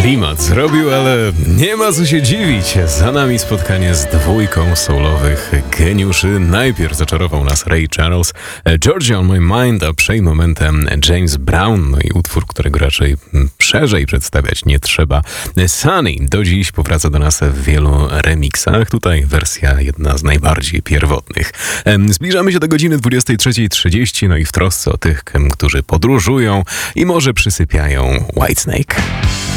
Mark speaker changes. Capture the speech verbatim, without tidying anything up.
Speaker 1: Klimat zrobił, ale nie ma co się dziwić. Za nami spotkanie z dwójką soulowych geniuszy. Najpierw zaczarował nas Ray Charles, Georgia on My Mind, a przed momentem James Brown, no i utwór, którego raczej szerzej przedstawiać nie trzeba. Sunny do dziś powraca do nas w wielu remixach. Tutaj wersja jedna z najbardziej pierwotnych. Zbliżamy się do godziny dwudziestej trzeciej trzydzieści, no i w trosce o tych, którzy podróżują i może przysypiają Whitesnake.